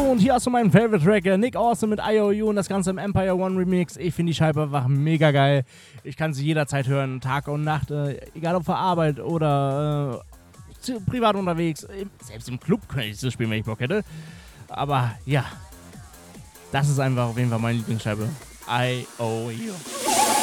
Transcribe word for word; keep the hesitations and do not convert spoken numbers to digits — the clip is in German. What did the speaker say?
und hier hast du meinen Favorite Track, Nick Awesome mit I O U und das Ganze im Empire One Remix. Ich finde die Scheibe einfach mega geil. Ich kann sie jederzeit hören, Tag und Nacht, äh, egal ob für Arbeit oder äh, privat unterwegs. Selbst im Club könnte ich das spielen, wenn ich Bock hätte. Aber ja, das ist einfach auf jeden Fall meine Lieblingsscheibe. I O U.